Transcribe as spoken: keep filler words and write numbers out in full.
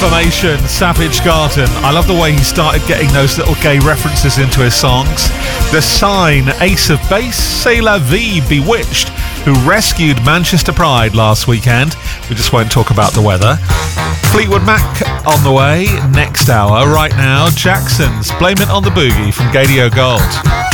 formation, Savage Garden. I love the way he started getting those little gay references into his songs. The Sign, Ace of Base, C'est La Vie, Bewitched, who rescued Manchester Pride last weekend. We just won't talk about the weather. Fleetwood Mac on the way next hour. Right now, Jackson's Blame It on the Boogie from Gadio Gold.